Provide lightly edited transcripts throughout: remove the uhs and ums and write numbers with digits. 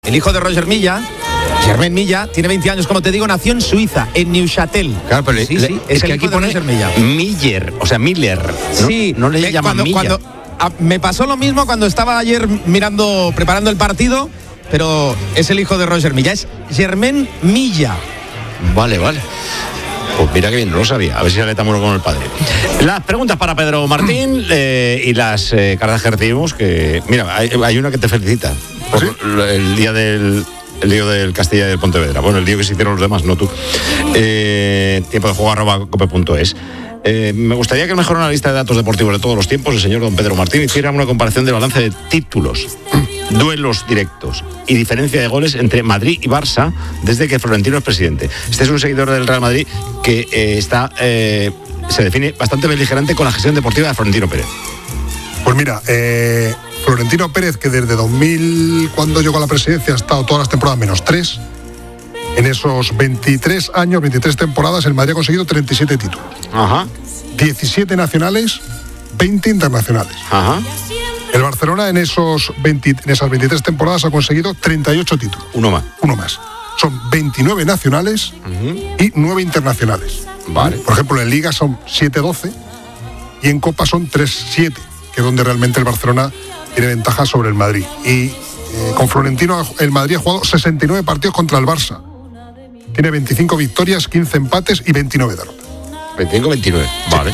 el hijo de Roger Milla, Germain Milla, tiene 20 años, como te digo, nació en Suiza, en Neuchâtel. Claro, pero es que aquí pone Miller, o sea, Miller. ¿No? Sí, no le llaman Milla. Me pasó lo mismo cuando estaba ayer preparando el partido, pero es el hijo de Roger Milla, es Germain Milla. Vale. Pues mira que bien, no lo sabía. A ver si sale tan bueno como el padre. Las preguntas para Pedro Martín y las cartas que recibimos, que... Mira, hay una que te felicita por el día del Castilla y del Pontevedra. Bueno, el día que se hicieron los demás, no tú. Tiempo de juego @cope.es. Me gustaría que el mejor analista de datos deportivos de todos los tiempos, el señor don Pedro Martín, hiciera una comparación del balance de títulos, duelos directos y diferencia de goles entre Madrid y Barça desde que Florentino es presidente. Este es un seguidor del Real Madrid que se define bastante beligerante con la gestión deportiva de Florentino Pérez. Pues mira, Florentino Pérez, que desde 2000, cuando llegó a la presidencia, ha estado todas las temporadas menos 3. En esos 23 años, 23 temporadas, el Madrid ha conseguido 37 títulos. Ajá. 17 nacionales, 20 internacionales. Ajá. El Barcelona en esas 23 temporadas ha conseguido 38 títulos. Uno más. Son 29 nacionales y 9 internacionales. Vale. Por ejemplo, en Liga son 7-12 y en Copa son 3-7, que es donde realmente el Barcelona tiene ventaja sobre el Madrid. Y con Florentino el Madrid ha jugado 69 partidos contra el Barça. Tiene 25 victorias, 15 empates y 29 derrotas. 25-29, vale.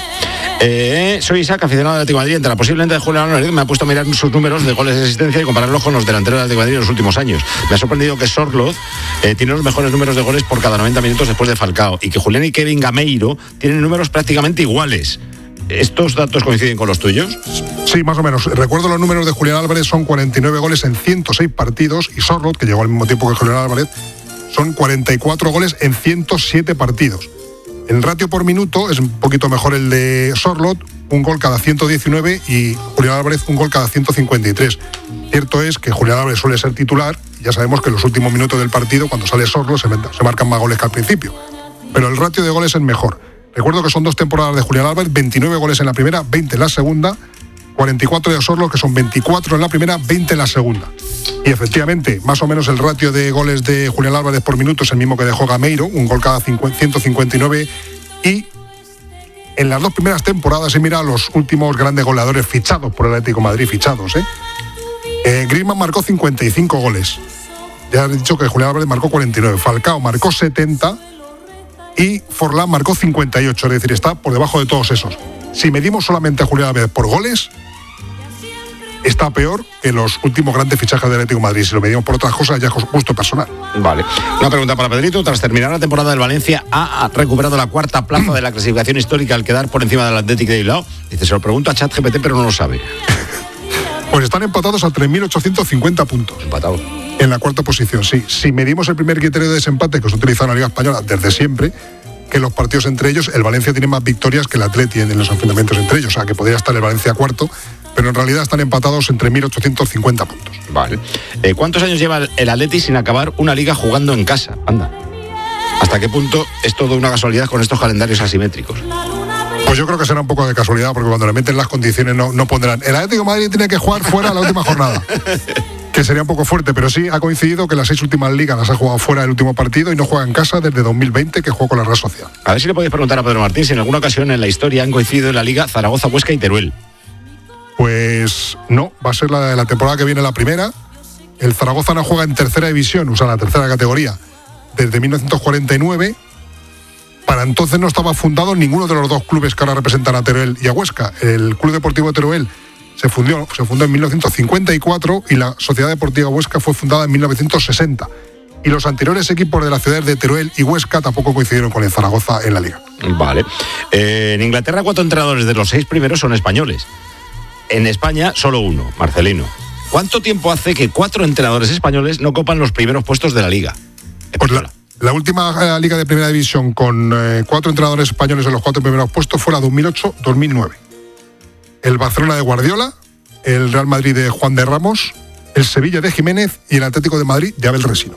Soy Isaac, aficionado del Atlético de Madrid. Entre la posible venta de Julián Álvarez me ha puesto a mirar sus números de goles de asistencia y compararlos con los delanteros del Atlético de Madrid en los últimos años. Me ha sorprendido que Sorloth tiene los mejores números de goles por cada 90 minutos después de Falcao y que Julián y Kevin Gameiro tienen números prácticamente iguales. ¿Estos datos coinciden con los tuyos? Sí, más o menos. Recuerdo los números de Julián Álvarez, son 49 goles en 106 partidos, y Sorloth, que llegó al mismo tiempo que Julián Álvarez, son 44 goles en 107 partidos. El ratio por minuto es un poquito mejor el de Sorloth, un gol cada 119, y Julián Álvarez un gol cada 153. Cierto es que Julián Álvarez suele ser titular, y ya sabemos que en los últimos minutos del partido, cuando sale Sorloth, se marcan más goles que al principio. Pero el ratio de goles es mejor. Recuerdo que son 2 temporadas de Julián Álvarez, 29 goles en la primera, 20 en la segunda, 44 de Sorloth, que son 24 en la primera, 20 en la segunda. Y efectivamente, más o menos el ratio de goles de Julián Álvarez por minuto es el mismo que dejó Gameiro, un gol cada 159, y en las 2 primeras temporadas, y mira los últimos grandes goleadores fichados por el Atlético de Madrid, Griezmann marcó 55 goles. Ya he dicho que Julián Álvarez marcó 49, Falcao marcó 70 y Forlán marcó 58, es decir, está por debajo de todos esos. Si medimos solamente a Julián Álvarez por goles, está peor que los últimos grandes fichajes del Atlético de Madrid. Si lo medimos por otras cosas, ya es gusto personal. Vale. Una pregunta para Pedrito. Tras terminar la temporada del Valencia, ha recuperado la 4ª plaza de la clasificación histórica al quedar por encima del Athletic de Bilbao. Dice, se lo pregunto a ChatGPT, pero no lo sabe. Pues están empatados a 3.850 puntos. Empatados. En la 4ª posición, sí. Si medimos el primer criterio de desempate que se utiliza en la Liga Española desde siempre, que los partidos entre ellos, el Valencia tiene más victorias que el Atleti en los enfrentamientos entre ellos. O sea, que podría estar el Valencia 4º, pero en realidad están empatados en 3.850 puntos. Vale. ¿Cuántos años lleva el Atleti sin acabar una liga jugando en casa? Anda. ¿Hasta qué punto es todo una casualidad con estos calendarios asimétricos? Pues yo creo que será un poco de casualidad, porque cuando le meten las condiciones no pondrán. El Atlético de Madrid tiene que jugar fuera la última jornada. Que sería un poco fuerte, pero sí ha coincidido que las 6 últimas ligas las ha jugado fuera del último partido y no juega en casa desde 2020, que jugó con la Real Sociedad. A ver si le podéis preguntar a Pedro Martín si en alguna ocasión en la historia han coincidido en la Liga Zaragoza, Huesca y Teruel. Pues no, va a ser la temporada que viene la primera. El Zaragoza no juega en tercera división, o sea, la tercera categoría, desde 1949. Para entonces no estaba fundado ninguno de los 2 clubes que ahora representan a Teruel y a Huesca. El Club Deportivo Teruel se fundó en 1954 y la Sociedad Deportiva Huesca fue fundada en 1960. Y los anteriores equipos de las ciudades de Teruel y Huesca tampoco coincidieron con el Zaragoza en la liga. Vale. En Inglaterra 4 entrenadores de los 6 primeros son españoles. En España solo 1, Marcelino. ¿Cuánto tiempo hace que 4 entrenadores españoles no copan los primeros puestos de la liga? Pues la última liga de primera división con 4 entrenadores españoles en los 4 primeros puestos fue la 2008-2009. El Barcelona de Guardiola, el Real Madrid de Juan de Ramos, el Sevilla de Jiménez y el Atlético de Madrid de Abel Resino.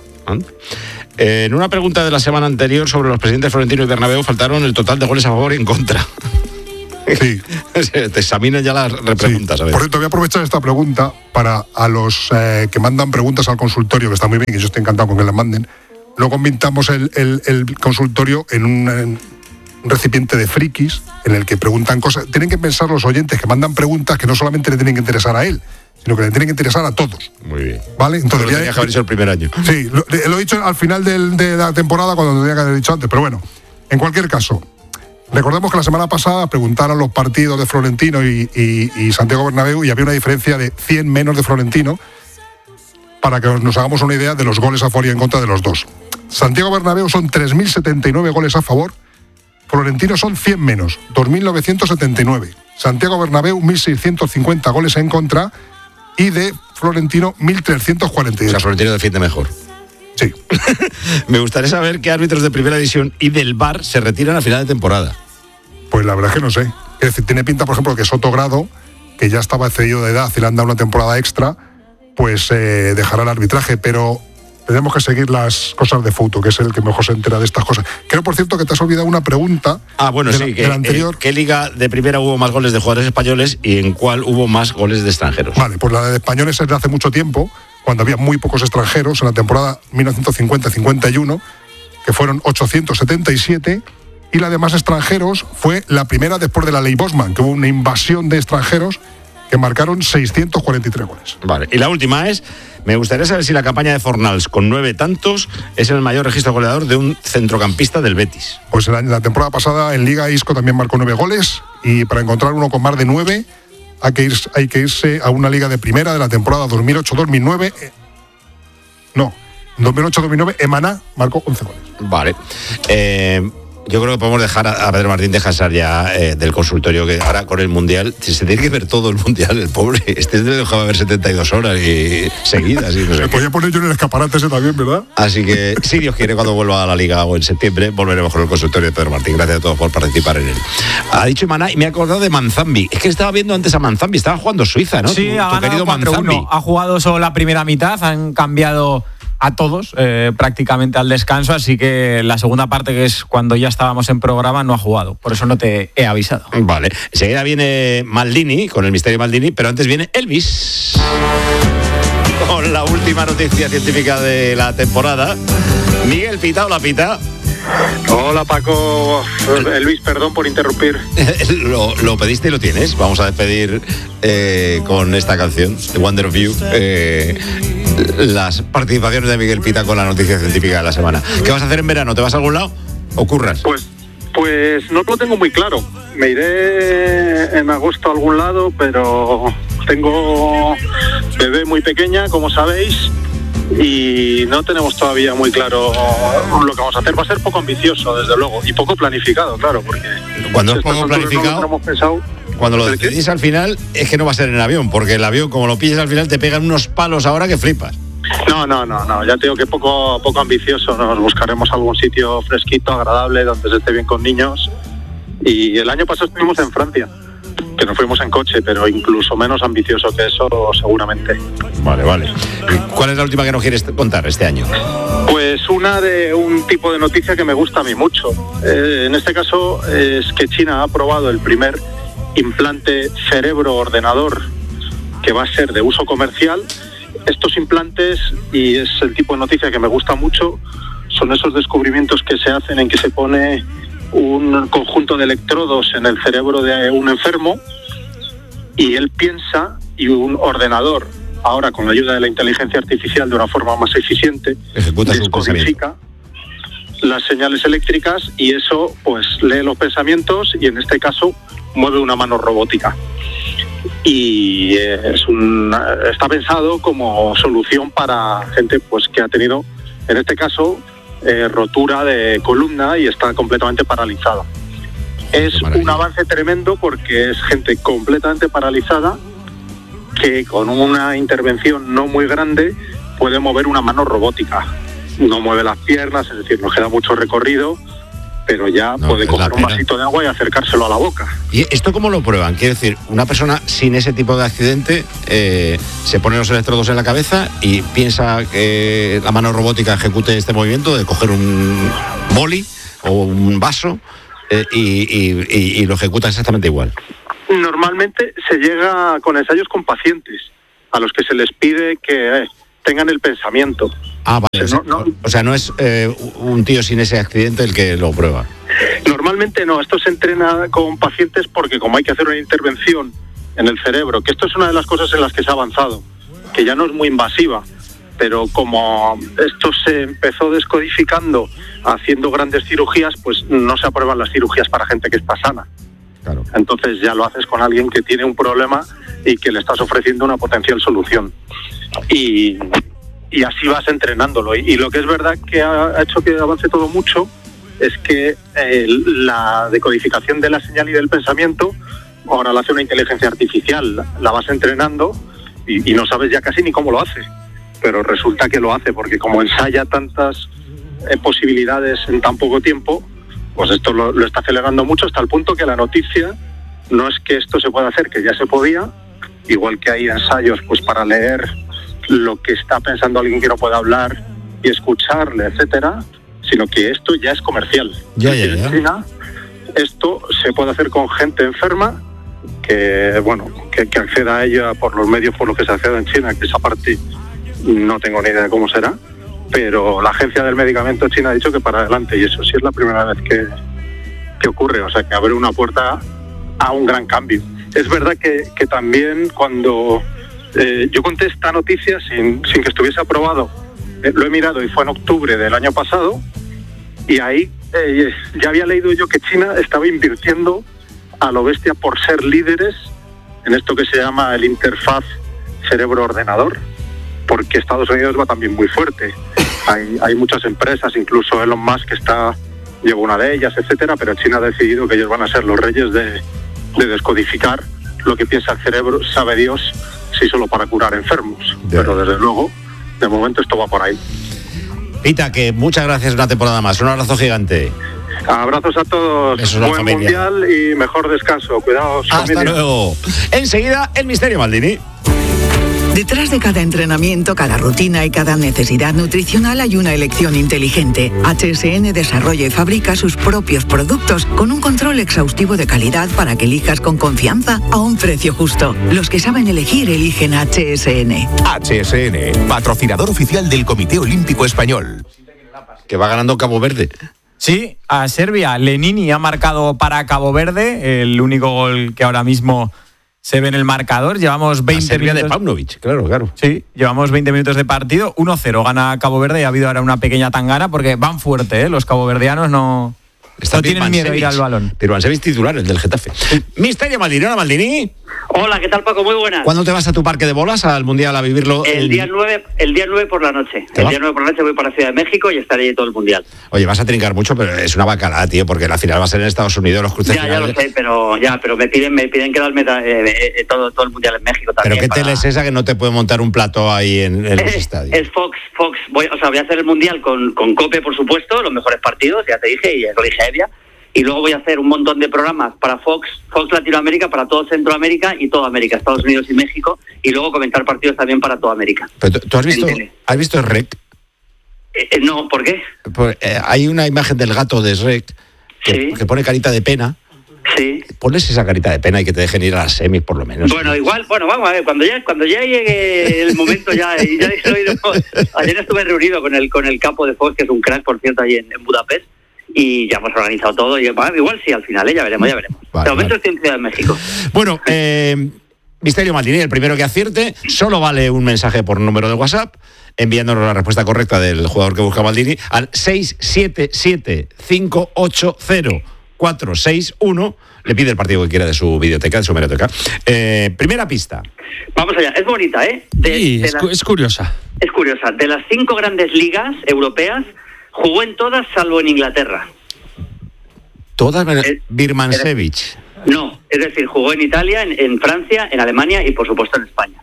En una pregunta de la semana anterior sobre los presidentes Florentino y Bernabéu faltaron el total de goles a favor y en contra. Sí. Te examinan ya las repreguntas. Sí. A ver. Por cierto, voy a aprovechar esta pregunta para a los que mandan preguntas al consultorio, que está muy bien, que yo estoy encantado con que las manden. Luego invitamos el consultorio en un recipiente de frikis en el que preguntan cosas. Tienen que pensar los oyentes que mandan preguntas que no solamente le tienen que interesar a él, sino que le tienen que interesar a todos. Muy bien. ¿Vale? Entonces, tenía que haber dicho el primer año. Sí, lo he dicho al final de la temporada cuando tenía que haber dicho antes, pero bueno, en cualquier caso, recordemos que la semana pasada preguntaron los partidos de Florentino y Santiago Bernabéu y había una diferencia de 100 menos de Florentino, para que nos hagamos una idea de los goles a favor y en contra de los dos. Santiago Bernabéu son 3.079 goles a favor, Florentino son 100 menos, 2.979. Santiago Bernabéu, 1.650 goles en contra y de Florentino, 1.348. O sea, Florentino defiende mejor. Sí. Me gustaría saber qué árbitros de primera división y del VAR se retiran a final de temporada. Pues la verdad es que no sé. Es decir, tiene pinta, por ejemplo, que Soto Grado, que ya estaba excedido de edad y le han dado una temporada extra, pues dejará el arbitraje, pero tenemos que seguir las cosas de Fouto, que es el que mejor se entera de estas cosas. Creo, por cierto, que te has olvidado una pregunta. Bueno, sí, de la anterior. ¿Qué liga de primera hubo más goles de jugadores españoles y en cuál hubo más goles de extranjeros? Vale, pues la de españoles es de hace mucho tiempo, cuando había muy pocos extranjeros, en la temporada 1950-51, que fueron 877, y la de más extranjeros fue la primera después de la ley Bosman, que hubo una invasión de extranjeros que marcaron 643 goles. Vale, y la última es, me gustaría saber si la campaña de Fornals con 9 tantos es el mayor registro goleador de un centrocampista del Betis. Pues en la temporada pasada en Liga Isco también marcó 9 goles, y para encontrar uno con más de 9 hay que irse a una liga de primera de la temporada 2008-2009. No, 2008-2009 Emaná marcó 11 goles. Vale. Yo creo que podemos dejar a Pedro Martín descansar ya del consultorio, que ahora con el Mundial se tiene que ver todo el Mundial, el pobre. Le dejaba ver 72 horas y seguidas. Y no sé. Me podía poner yo en el escaparate ese también, ¿verdad? Así que, si Dios quiere, cuando vuelva a la Liga o en septiembre, volveremos con el consultorio de Pedro Martín. Gracias a todos por participar en él. Ha dicho Maná y me he acordado de Manzambi. Es que estaba viendo antes a Manzambi, estaba jugando Suiza, ¿no? Sí, ha ganado 4-1. Ha jugado solo la primera mitad, han cambiado a todos prácticamente al descanso, así que la segunda parte, que es cuando ya estábamos en programa, no ha jugado, por eso no te he avisado. Vale, enseguida viene Maldini, con el misterio Maldini, pero antes viene Elvis con la última noticia científica de la temporada. Miguel Pita, hola Pita. Hola Paco, Luis, perdón por interrumpir. Lo pediste y lo tienes. Vamos a despedir con esta canción, The Wonder of You, las participaciones de Miguel Pita con la noticia científica de la semana. ¿Qué vas a hacer en verano? ¿Te vas a algún lado o curras? Pues no lo tengo muy claro. Me iré en agosto a algún lado, pero tengo bebé muy pequeña, como sabéis, y no tenemos todavía muy claro lo que vamos a hacer. Va a ser poco ambicioso, desde luego, y poco planificado, claro, porque cuando es poco planificado, no lo pensado. Cuando lo decidís al final, es que no va a ser en el avión, porque el avión, como lo pilles al final, te pegan unos palos ahora que flipas. No, ya te digo que poco ambicioso. Nos buscaremos algún sitio fresquito, agradable, donde se esté bien con niños. Y el año pasado estuvimos en Francia, que nos fuimos en coche, pero incluso menos ambicioso que eso, seguramente. Vale. ¿Cuál es la última que nos quieres contar este año? Pues una de un tipo de noticia que me gusta a mí mucho. En este caso es que China ha aprobado el primer implante cerebro-ordenador que va a ser de uso comercial. Estos implantes, y es el tipo de noticia que me gusta mucho, son esos descubrimientos que se hacen en que se pone un conjunto de electrodos en el cerebro de un enfermo y él piensa, y un ordenador, ahora con la ayuda de la inteligencia artificial de una forma más eficiente, descodifica las señales eléctricas y eso pues lee los pensamientos y en este caso mueve una mano robótica. Y está pensado como solución para gente pues que ha tenido, en este caso, rotura de columna y está completamente paralizada. Es un avance tremendo porque es gente completamente paralizada que con una intervención no muy grande puede mover una mano robótica. No mueve las piernas, es decir, nos queda mucho recorrido, pero ya puede coger un vasito de agua y acercárselo a la boca. ¿Y esto cómo lo prueban? Quiero decir, una persona sin ese tipo de accidente se pone los electrodos en la cabeza y piensa que la mano robótica ejecute este movimiento de coger un boli o un vaso y lo ejecuta exactamente igual. Normalmente se llega con ensayos con pacientes a los que se les pide que tengan el pensamiento. Ah, vale. O sea, no es un tío sin ese accidente el que lo prueba. Normalmente no, esto se entrena con pacientes porque como hay que hacer una intervención en el cerebro, que esto es una de las cosas en las que se ha avanzado, que ya no es muy invasiva, pero como esto se empezó descodificando haciendo grandes cirugías, pues no se aprueban las cirugías para gente que está sana. Claro. Entonces ya lo haces con alguien que tiene un problema y que le estás ofreciendo una potencial solución. Y así vas entrenándolo. Y lo que es verdad que ha hecho que avance todo mucho es que la decodificación de la señal y del pensamiento ahora la hace una inteligencia artificial. La vas entrenando y no sabes ya casi ni cómo lo hace. Pero resulta que lo hace porque como ensaya tantas posibilidades en tan poco tiempo, pues esto lo está acelerando mucho hasta el punto que la noticia no es que esto se pueda hacer, que ya se podía, igual que hay ensayos pues para leer lo que está pensando alguien que no puede hablar y escucharle, etcétera, sino que esto ya es comercial. En China esto se puede hacer con gente enferma que acceda a ella por los medios por los que se accede en China, que esa parte no tengo ni idea de cómo será, pero la Agencia del Medicamento China ha dicho que para adelante, y eso sí es la primera vez que ocurre, o sea que abre una puerta a un gran cambio. Es verdad que también cuando yo conté esta noticia sin que estuviese aprobado, lo he mirado y fue en octubre del año pasado, y ahí ya había leído yo que China estaba invirtiendo a lo bestia por ser líderes en esto que se llama el interfaz cerebro-ordenador, porque Estados Unidos va también muy fuerte. Hay muchas empresas, incluso Elon Musk lleva una de ellas, etcétera, pero China ha decidido que ellos van a ser los reyes de descodificar lo que piensa el cerebro, sabe Dios si solo para curar enfermos. Pero desde luego, de momento esto va por ahí. Pita, que muchas gracias una temporada más. Un abrazo gigante. Abrazos a todos. Eso es buen mundial y mejor descanso. Cuidaos. Hasta familia. Luego. Enseguida, el Misterio Maldini. Detrás de cada entrenamiento, cada rutina y cada necesidad nutricional hay una elección inteligente. HSN desarrolla y fabrica sus propios productos con un control exhaustivo de calidad para que elijas con confianza a un precio justo. Los que saben elegir, eligen HSN. HSN, patrocinador oficial del Comité Olímpico Español. Que va ganando Cabo Verde. Sí, a Serbia. Lenini ha marcado para Cabo Verde, el único gol que ahora mismo se ve en el marcador. Llevamos 20 minutos de Paunovic, claro. Sí, llevamos 20 minutos de partido. 1-0 gana Cabo Verde y ha habido ahora una pequeña tangana porque van fuerte, ¿eh? Los caboverdianos no tienen miedo de ir al balón. Pero Mansevic titular, el del Getafe. Misterio Maldini, hola Maldini. Hola, ¿qué tal, Paco? Muy buenas. ¿Cuándo te vas a tu parque de bolas al Mundial a vivirlo? El día 9 por la noche. El día 9 por la noche voy para Ciudad de México y estaré ahí todo el Mundial. Oye, vas a trincar mucho, pero es una bacalada, tío, porque la final va a ser en Estados Unidos, los cruces finales. Ya lo sé, pero me piden quedarme todo el Mundial en México también. ¿Pero qué tele es esa que no te puede montar un plato ahí en los estadios? Es Fox. Voy a hacer el Mundial con COPE, por supuesto, los mejores partidos, ya te dije, y ya lo dije a Evia. Y luego voy a hacer un montón de programas para Fox Latinoamérica, para todo Centroamérica y toda América, Estados Unidos y México, y luego comentar partidos también para toda América. ¿Pero tú has visto Shrek? No, ¿por qué? Pues, hay una imagen del gato de Shrek que pone carita de pena. Sí. Pones esa carita de pena y que te dejen ir a las semis, por lo menos. Bueno, vamos a ver, cuando ya llegue el momento, ayer estuve reunido con el capo de Fox, que es un crack, por cierto, ahí en Budapest, y ya hemos organizado todo, y igual sí, al final, ya veremos. De momento estoy en Ciudad de México. Bueno, Misterio Maldini, el primero que acierte, solo vale un mensaje por número de WhatsApp, enviándonos la respuesta correcta del jugador que busca Maldini al 677-580-461. Le pide el partido que quiera de su videoteca, de su hemeroteca. Primera pista. Vamos allá, es bonita, ¿eh? Es curiosa. Es curiosa. De las 5 grandes ligas europeas, jugó en todas salvo en Inglaterra. ¿Todas? Birmancevic. No, es decir, jugó en Italia, en Francia, en Alemania y por supuesto en España.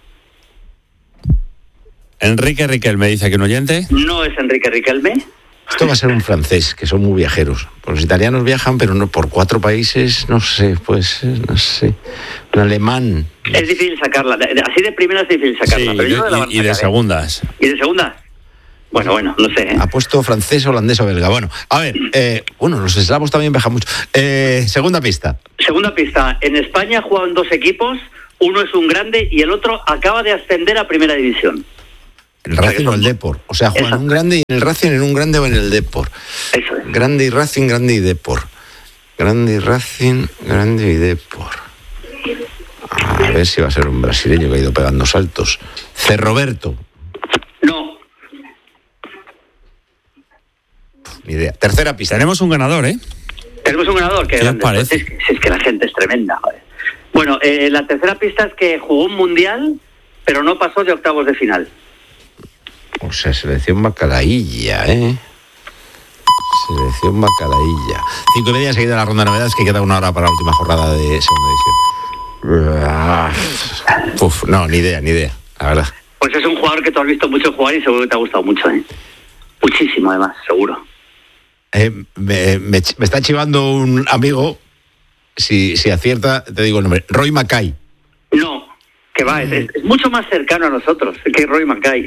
Enrique Riquelme, dice que un oyente. No es Enrique Riquelme. Esto va a ser un francés, que son muy viajeros. Los italianos viajan, pero no por 4 países, no sé. Un alemán. Es difícil sacarla. Así de primera es difícil sacarla. Sí, pero yo y de segundas. ¿Y de segundas? Bueno, no sé. Ha puesto francés, holandés o belga. Bueno, a ver, los eslavos también viajan mucho. Segunda pista. Segunda pista. En España juegan 2 equipos, uno es un grande y el otro acaba de ascender a Primera División. El Racing o el Depor. O sea, juegan un grande y en el Racing, en un grande o en el Depor. Eso es. Grande y Racing, grande y Depor. Grande y Racing, grande y Depor. A ver si va a ser un brasileño que ha ido pegando saltos. Cerroberto. No. Ni idea. Tercera pista. Tenemos un ganador, ¿eh? Tenemos un ganador. ¿Qué os parece? Es que la gente es tremenda, joder. Bueno, la tercera pista es que jugó un mundial, pero no pasó de octavos de final. O sea, selección Bacalaílla, ¿eh? Selección Bacalaílla. 5:30 seguida la ronda de novedades, que queda 1 hora para la última jornada de segunda edición. No, ni idea, la verdad. Pues es un jugador que tú has visto mucho jugar y seguro que te ha gustado mucho, ¿eh? Muchísimo, además, seguro. Me está chivando un amigo, si acierta, te digo el nombre, Roy Mackay. No, que va, es mucho más cercano a nosotros que Roy Mackay.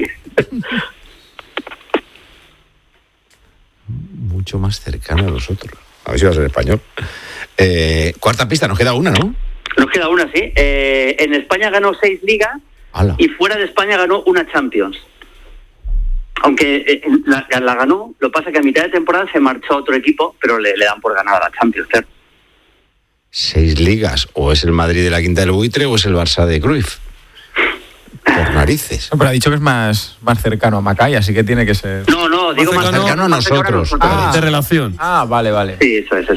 Mucho más cercano a nosotros. A ver si va a ser español. Cuarta pista, nos queda una, ¿no? Nos queda una, sí. En España ganó 6 ligas. ¡Hala! Y fuera de España ganó una Champions. Aunque la ganó, lo pasa que a mitad de temporada se marchó a otro equipo, pero le dan por ganar a la Champions, claro. 6 ligas, o es el Madrid de la Quinta del Buitre o es el Barça de Cruyff. Por narices. No, pero ha dicho que es más cercano a Mackay, así que tiene que ser... No, digo más cercano a nosotros. De relación. Vale. Sí, eso es.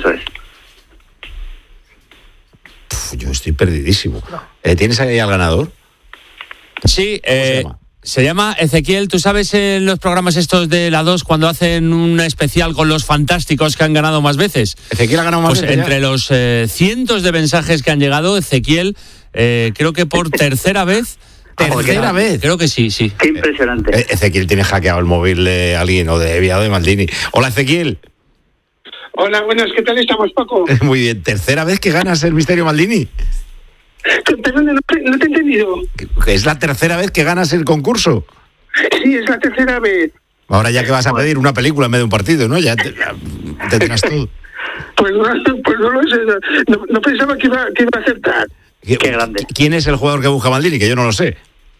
Yo estoy perdidísimo. ¿Tienes ahí al ganador? Sí, se llama Ezequiel. Tú sabes, en los programas estos de la 2, cuando hacen un especial con los fantásticos que han ganado más veces. Ezequiel ha ganado más veces. Entre los cientos de mensajes que han llegado, Ezequiel, creo que por tercera vez. ¿Tercera vez? Creo que sí. Qué impresionante. Ezequiel tiene hackeado el móvil de alguien, o de Eviado de Maldini. Hola, Ezequiel. Hola, buenas, ¿qué tal estamos, Paco? Muy bien. ¿Tercera vez que ganas el Misterio Maldini? Perdón, no te he entendido. ¿Es la tercera vez que ganas el concurso? Sí, es la tercera vez. Ahora ya que vas a pedir una película en vez de un partido, ¿no? Ya te tendrás todo. Pues no lo sé, no pensaba que iba a acertar. Qué grande. ¿Quién es el jugador que busca Maldini? Que yo no lo sé.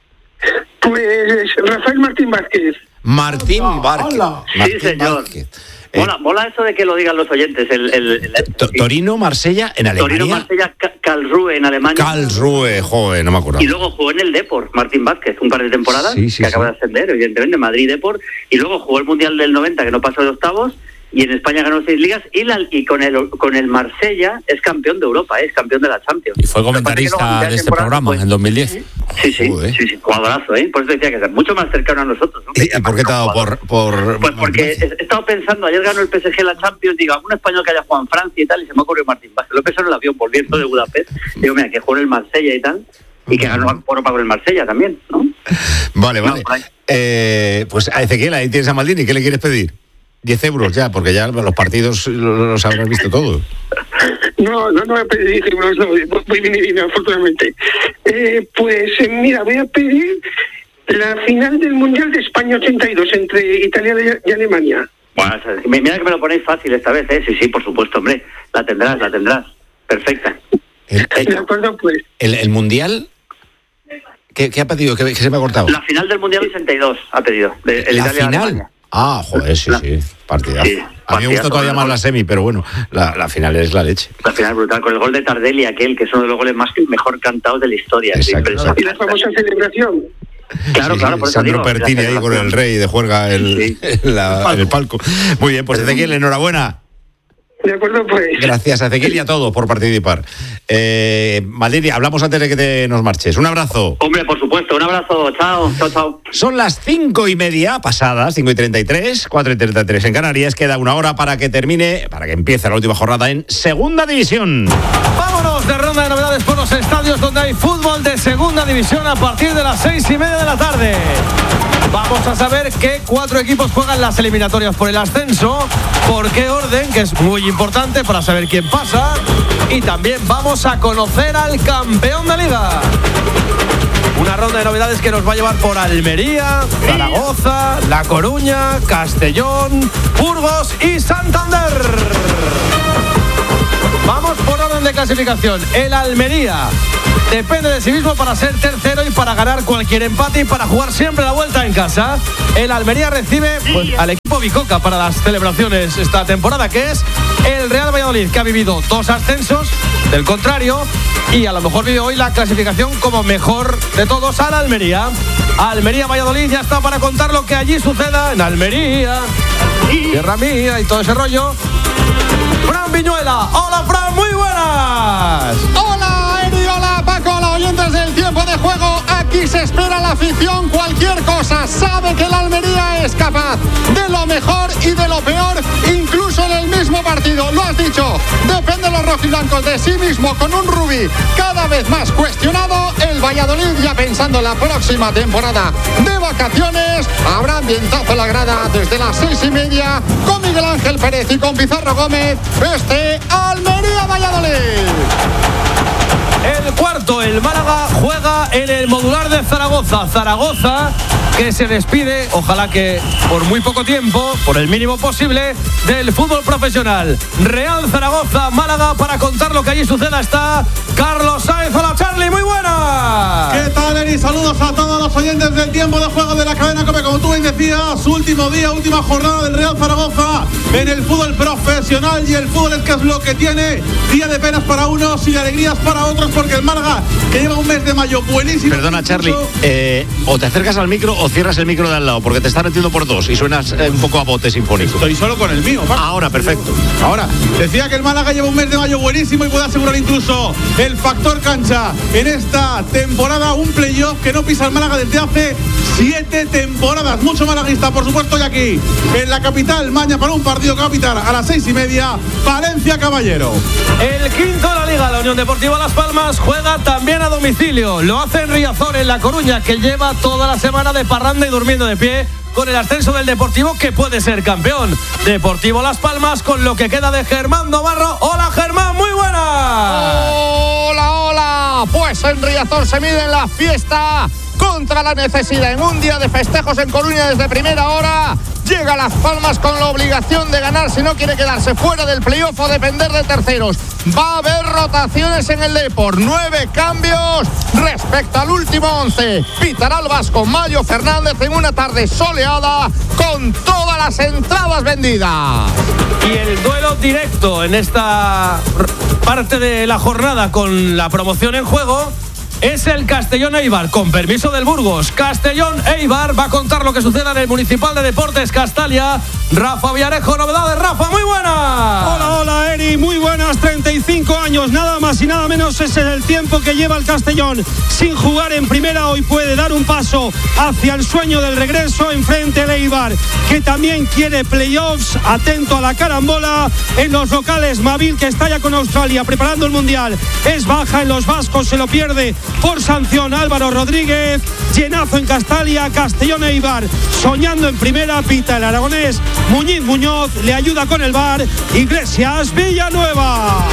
Pues Rafael Martín Vázquez. Martín Vázquez. Sí, señor. Vázquez. Mola eso de que lo digan los oyentes. Torino, Marsella en Alemania. Torino, Marsella, Karlsruhe en Alemania. Karlsruhe, joder, no me acuerdo. Y luego jugó en el Depor, Martín Vázquez, un par de temporadas, que acaba de ascender, evidentemente, Madrid Depor. Y luego jugó el Mundial del 90, que no pasó de octavos. Y en España ganó 6 ligas y con el Marsella es campeón de Europa, es campeón de la Champions. Y fue comentarista de este programa en 2010. Sí, jugadorazo, ¿eh? Por eso decía que es mucho más cercano a nosotros, ¿no? ¿Y por qué te ha dado por...? Pues porque he estado pensando, ayer ganó el PSG la Champions, digo, algún español que haya jugado en Francia y tal, y se me ocurrió Martín Vázquez. Lo he pensado en el avión volviendo de Budapest. Digo, mira, que jugó en el Marsella y tal, y que ganó Europa con el Marsella también, ¿no? Vale. Pues a Ezequiel, ahí tienes a Maldini, ¿qué le quieres pedir? 10 euros ya, porque ya los partidos los habrás visto todos. No me pedí euros, no, voy bien y bien, afortunadamente. Mira, voy a pedir la final del Mundial de España 82 entre Italia y Alemania. Bueno, mira que me lo ponéis fácil esta vez, ¿eh? Sí, por supuesto, hombre. La tendrás. Perfecta. De acuerdo, pues. ¿El Mundial? ¿Qué ha pedido? ¿Qué se me ha cortado? La final del Mundial 82 ha pedido. ¿La final? Alemania. Joder, sí. Partidazo. Sí, a mí me gusta todavía más la semi, pero bueno, la final es la leche. La final brutal, con el gol de Tardelli, aquel que es uno de los goles mejor cantados de la historia. Y la famosa celebración. Claro, por eso Sandro Pertini ahí con el rey de juerga en el palco. Muy bien, pues Ezequiel, enhorabuena. De acuerdo, pues. Gracias a Ezequiel y a todos por participar. Maldini, hablamos antes de que nos marches. Un abrazo. Hombre, por supuesto, un abrazo. Chao. Son las 5:30 pasadas, 5:33, 4:33 en Canarias. Queda 1 hora para que empiece la última jornada en Segunda División. Vámonos de ronda de novedades por los estadios donde hay fútbol de Segunda División a partir de las 6:30 de la tarde. Vamos a saber qué 4 equipos juegan las eliminatorias por el ascenso, por qué orden, que es muy importante para saber quién pasa, y también vamos a conocer al campeón de liga. Una ronda de novedades que nos va a llevar por Almería, Zaragoza, La Coruña, Castellón, Burgos y Santander. Vamos por orden de clasificación. El Almería depende de sí mismo para ser tercero y para ganar cualquier empate y para jugar siempre la vuelta en casa. El Almería recibe al equipo Bicoca para las celebraciones esta temporada, que es el Real Valladolid, que ha vivido 2 ascensos del contrario y a lo mejor vive hoy la clasificación como mejor de todos a la Almería. Almería-Valladolid ya está para contar lo que allí suceda en Almería, tierra mía y todo ese rollo. Fran Viñuela. Hola, Fran, muy buenas. Hola, Eri, hola, Paco, hola, oyentes del tiempo de juego. Aquí se espera la afición, cualquier cosa. Sabe que la Almería es capaz de lo mejor y de lo peor, incluso en el mismo partido. Lo has dicho, depende de los rojiblancos de sí mismo, con un Rubí cada vez más cuestionado. El Valladolid ya pensando en la próxima temporada de vacaciones. Habrá ambientazo en la grada desde las 6:30 con Miguel Ángel Pérez y con Pizarro Gómez. Almería-Valladolid. El cuarto, el Málaga juega en el modular de Zaragoza. Zaragoza que se despide, ojalá que por muy poco tiempo, por el mínimo posible, del fútbol profesional. Real Zaragoza, Málaga, para contar lo que allí suceda está Carlos Sáenz. Hola, Charlie, muy buena. ¿Qué tal, Eri? Saludos a todos los oyentes del tiempo de juego de la cadena COPE. Como tú bien decías, último día, última jornada del Real Zaragoza en el fútbol profesional, y el fútbol es que es lo que tiene. Día de penas para unos y de alegrías para otros, porque el Málaga, que lleva un mes de mayo buenísimo. Perdona, Charlie, o te acercas al micro o cierras el micro de al lado, porque te está metiendo por dos y suenas un poco a bote sinfónico. Estoy solo con el mío, Paco. Ahora, perfecto. Ahora, decía que el Málaga lleva un mes de mayo buenísimo y puede asegurar incluso el factor cancha en esta temporada, un playoff que no pisa el Málaga desde hace 7 temporadas. Mucho malaguista, por supuesto, y aquí en la capital, mañana para un partido capital a las 6:30, Valencia Caballero. El quinto de la Liga, la Unión Deportiva Las Palmas, juega también a domicilio. Lo hace en Riazor, en La Coruña, que lleva toda la semana de parranda y durmiendo de pie con el ascenso del Deportivo, que puede ser campeón. Deportivo Las Palmas con lo que queda de Germán Navarro. Hola, Germán, muy buena. Hola, hola. Pues en Riazor se mide la fiesta contra la necesidad. En un día de festejos en Coruña desde primera hora, llega Las Palmas con la obligación de ganar si no quiere quedarse fuera del playoff o depender de terceros. Va a haber rotaciones en el Depor, 9 cambios respecto al último 11. Pitará el vasco Mayo Fernández en una tarde soleada con todas las entradas vendidas. Y el duelo directo en esta parte de la jornada con la promoción en juego es el Castellón-Eibar, con permiso del Burgos. Castellón-Eibar va a contar lo que suceda en el Municipal de Deportes Castalia. Rafa Villarejo, novedades. Rafa, muy buenas. Hola, hola, Eri, muy buenas. 35 años, nada más y nada menos es el tiempo que lleva el Castellón sin jugar en primera. Hoy puede dar un paso hacia el sueño del regreso enfrente del Eibar, que también quiere playoffs. Atento a la carambola en los locales. Mavil, que está ya con Australia preparando el Mundial, es baja en los vascos, se lo pierde por sanción Álvaro Rodríguez. Llenazo en Castalia. Castellón-Eibar soñando en primera, pita el aragonés Muñiz Muñoz, le ayuda con el VAR Iglesias Villanueva.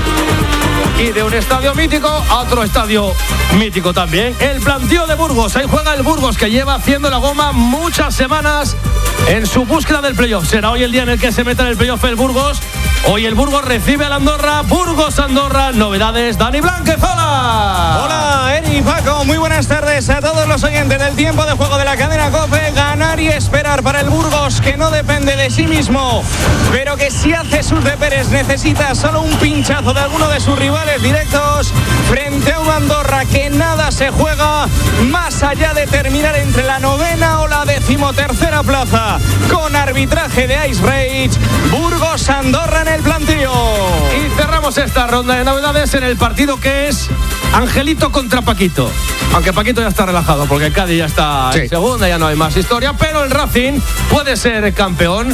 Y de un estadio mítico a otro estadio mítico también, el plantío de Burgos. Ahí juega el Burgos, que lleva haciendo la goma muchas semanas en su búsqueda del playoff. Será hoy el día en el que se meta en el playoff el Burgos. Hoy el Burgos recibe al Andorra. Burgos-Andorra, novedades, Dani Blanquezola. Hola, Eri, Paco, muy buenas tardes a todos los oyentes del tiempo de juego de la cadena COPE. Ganar y esperar para el Burgos, que no depende de sí mismo, pero que si hace sus deberes necesita solo un pinchazo de alguno de sus rivales directos frente a un Andorra que nada se juega más allá de terminar entre la 9ª o la 13ª plaza, con arbitraje de Ice Rage. Burgos-Andorra en el plantío. Y cerramos esta ronda de novedades en el partido que es Angelito contra Paquito. Aunque Paquito ya está relajado porque el Cádiz ya está en segunda, ya no hay más historia, pero el Racing puede ser campeón.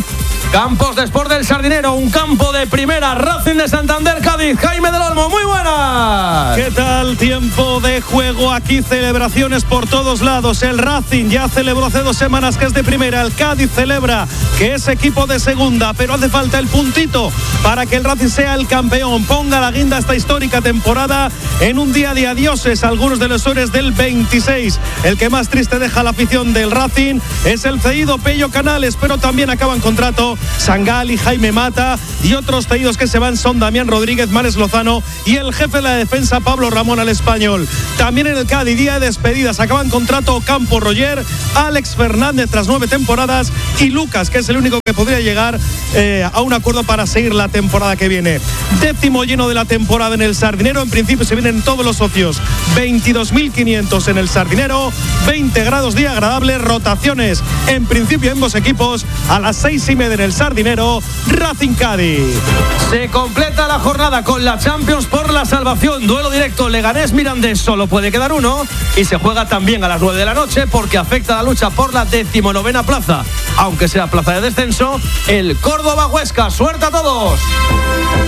Campos de Sport del Sardinero, un campo de primera. Racing de Santander, Cádiz. Jaime del Olmo, muy buenas. ¿Qué tal? Tiempo de juego aquí, celebraciones por todos lados. El Racing ya celebró hace 2 semanas que es de primera. El Cádiz celebra que es equipo de segunda, pero hace falta el puntito para que el Racing sea el campeón. Ponga la guinda a esta histórica temporada en un día de adioses. Algunos de los héroes del 26. El que más triste deja la afición del Racing es el cedido Pello Canales, pero también acaban contrato Sangali, Jaime Mata, y otros cedidos que se van son Damián Rodríguez, Mares Lozano y el jefe de la defensa Pablo Ramón al Español. También en el Cádiz, día de despedidas, acaban contrato Campo Roger, Alex Fernández tras 9 temporadas y Lucas, que es el único que podría llegar a un acuerdo para seguir la temporada que viene. 10º lleno de la temporada en el Sardinero. En principio se vienen todos los socios, 22.500 en el Sardinero, 20 grados día agradable, rotaciones en principio en ambos equipos a las 6:30 en el Sardinero. Racing Cádiz. Se completa la jornada con la Champions por la salvación. Duelo directo Leganés-Mirandés, solo puede quedar uno, y se juega también a las 9 de la noche porque afecta la lucha por la 19ª plaza, aunque sea plaza de descenso, el Córdoba-Huesca. ¡Suerte a todos!